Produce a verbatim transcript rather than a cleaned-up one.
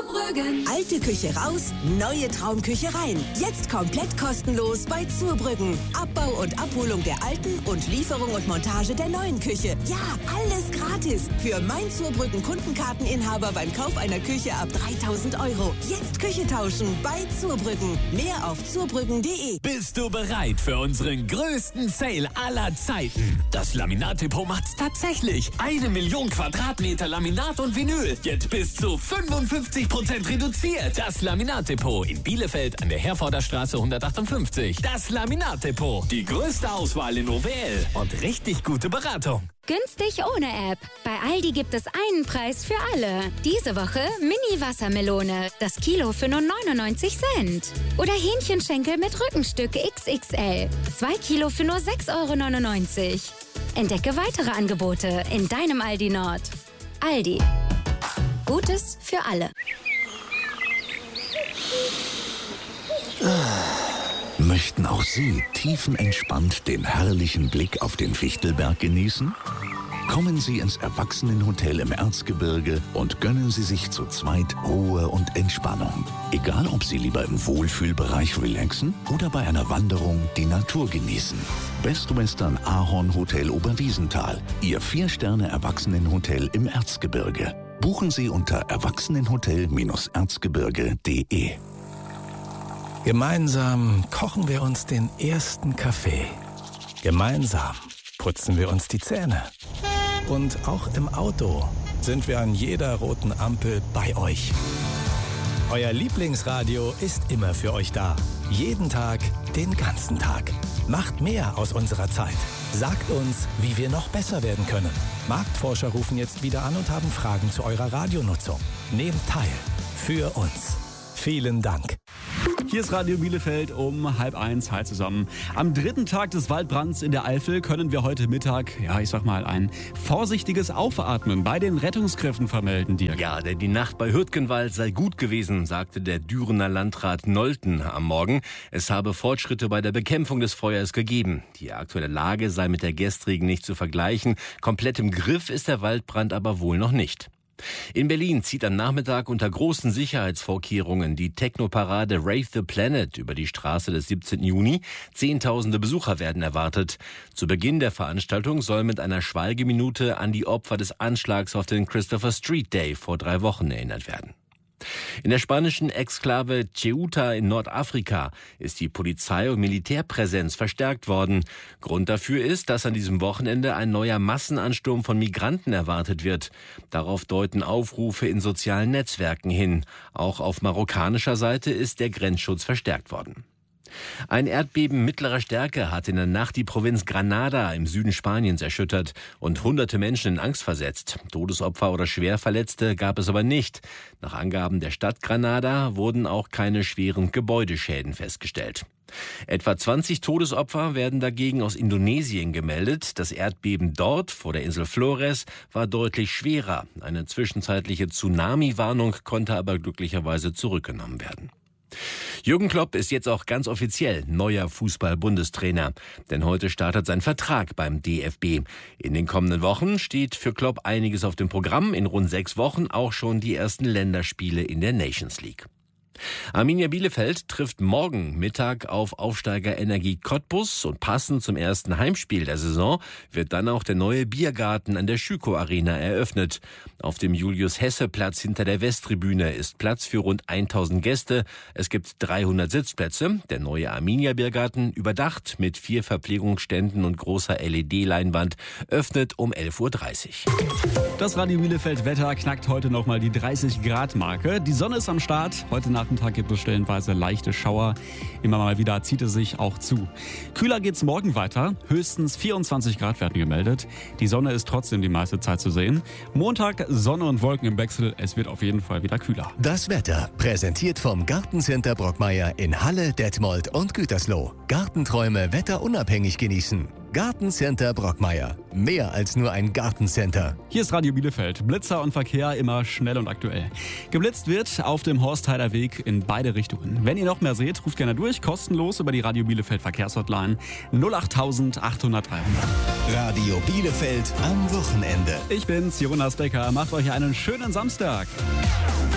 Zurbrüggen. Alte Küche raus, neue Traumküche rein. Jetzt komplett kostenlos bei Zurbrüggen. Abbau und Abholung der alten und Lieferung und Montage der neuen Küche. Ja, alles gratis. Für mein Zurbrüggen Kundenkarteninhaber beim Kauf einer Küche ab dreitausend Euro. Jetzt Küche tauschen bei Zurbrüggen. Mehr auf zurbrüggen punkt de. Bist du bereit für unseren größten Sale aller Zeiten? Das Laminat-Depot macht's tatsächlich. Eine Million Quadratmeter Laminat und Vinyl. Jetzt bis zu fünfundfünfzig Prozent reduziert. Das Laminat-Depot in Bielefeld an der Herforder Straße hundertachtundfünfzig. Das Laminat-Depot. Die größte Auswahl in O W L und richtig gute Beratung. Günstig ohne App. Bei Aldi gibt es einen Preis für alle. Diese Woche Mini-Wassermelone. Das Kilo für nur neunundneunzig Cent. Oder Hähnchenschenkel mit Rückenstück X X L. Zwei Kilo für nur sechs Euro neunundneunzig. Entdecke weitere Angebote in deinem Aldi Nord. Aldi. Gutes für alle. Möchten auch Sie tiefenentspannt den herrlichen Blick auf den Fichtelberg genießen? Kommen Sie ins Erwachsenenhotel im Erzgebirge und gönnen Sie sich zu zweit Ruhe und Entspannung. Egal, ob Sie lieber im Wohlfühlbereich relaxen oder bei einer Wanderung die Natur genießen. Best Western Ahorn Hotel Oberwiesenthal, Ihr Vier-Sterne-Erwachsenenhotel im Erzgebirge. Buchen Sie unter erwachsenenhotel erzgebirge punkt de. Gemeinsam kochen wir uns den ersten Kaffee. Gemeinsam putzen wir uns die Zähne. Und auch im Auto sind wir an jeder roten Ampel bei euch. Euer Lieblingsradio ist immer für euch da. Jeden Tag, den ganzen Tag. Macht mehr aus unserer Zeit. Sagt uns, wie wir noch besser werden können. Marktforscher rufen jetzt wieder an und haben Fragen zu eurer Radionutzung. Nehmt teil. Für uns. Vielen Dank. Hier ist Radio Bielefeld um halb eins. Hi zusammen. Am dritten Tag des Waldbrands in der Eifel können wir heute Mittag, ja ich sag mal, ein vorsichtiges Aufatmen bei den Rettungskräften vermelden, Dirk. Ja, denn die Nacht bei Hürtgenwald sei gut gewesen, sagte der Dürener Landrat Nolten am Morgen. Es habe Fortschritte bei der Bekämpfung des Feuers gegeben. Die aktuelle Lage sei mit der gestrigen nicht zu vergleichen. Komplett im Griff ist der Waldbrand aber wohl noch nicht. In Berlin zieht am Nachmittag unter großen Sicherheitsvorkehrungen die Technoparade Rave the Planet über die Straße des siebzehnten Juni. Zehntausende Besucher werden erwartet. Zu Beginn der Veranstaltung soll mit einer Schweigeminute an die Opfer des Anschlags auf den Christopher Street Day vor drei Wochen erinnert werden. In der spanischen Exklave Ceuta in Nordafrika ist die Polizei- und Militärpräsenz verstärkt worden. Grund dafür ist, dass an diesem Wochenende ein neuer Massenansturm von Migranten erwartet wird. Darauf deuten Aufrufe in sozialen Netzwerken hin. Auch auf marokkanischer Seite ist der Grenzschutz verstärkt worden. Ein Erdbeben mittlerer Stärke hat in der Nacht die Provinz Granada im Süden Spaniens erschüttert und hunderte Menschen in Angst versetzt. Todesopfer oder Schwerverletzte gab es aber nicht. Nach Angaben der Stadt Granada wurden auch keine schweren Gebäudeschäden festgestellt. Etwa zwanzig Todesopfer werden dagegen aus Indonesien gemeldet. Das Erdbeben dort vor der Insel Flores war deutlich schwerer. Eine zwischenzeitliche Tsunami-Warnung konnte aber glücklicherweise zurückgenommen werden. Jürgen Klopp ist jetzt auch ganz offiziell neuer Fußball-Bundestrainer. Denn heute startet sein Vertrag beim D F B. In den kommenden Wochen steht für Klopp einiges auf dem Programm. In rund sechs Wochen auch schon die ersten Länderspiele in der Nations League. Arminia Bielefeld trifft morgen Mittag auf Aufsteiger Energie Cottbus und passend zum ersten Heimspiel der Saison wird dann auch der neue Biergarten an der Schüko Arena eröffnet. Auf dem Julius-Hesse-Platz hinter der Westtribüne ist Platz für rund tausend Gäste. Es gibt dreihundert Sitzplätze. Der neue Arminia Biergarten, überdacht mit vier Verpflegungsständen und großer L E D-Leinwand, öffnet um elf Uhr dreißig. Das Radio Bielefeld Wetter knackt heute nochmal die dreißig Grad Marke. Die Sonne ist am Start. Heute Nachmittag gibt es stellenweise leichte Schauer. Immer mal wieder zieht es sich auch zu. Kühler geht's morgen weiter. Höchstens vierundzwanzig Grad werden gemeldet. Die Sonne ist trotzdem die meiste Zeit zu sehen. Montag Sonne und Wolken im Wechsel. Es wird auf jeden Fall wieder kühler. Das Wetter präsentiert vom Gartencenter Brockmeier in Halle, Detmold und Gütersloh. Gartenträume wetterunabhängig genießen. Gartencenter Brockmeier. Mehr als nur ein Gartencenter. Hier ist Radio Bielefeld. Blitzer und Verkehr immer schnell und aktuell. Geblitzt wird auf dem Horstheider Weg in beide Richtungen. Wenn ihr noch mehr seht, ruft gerne durch. Kostenlos über die Radio Bielefeld Verkehrshotline null acht acht achthundert dreihundert. Radio Bielefeld am Wochenende. Ich bin's, Jonas Becker. Macht euch einen schönen Samstag.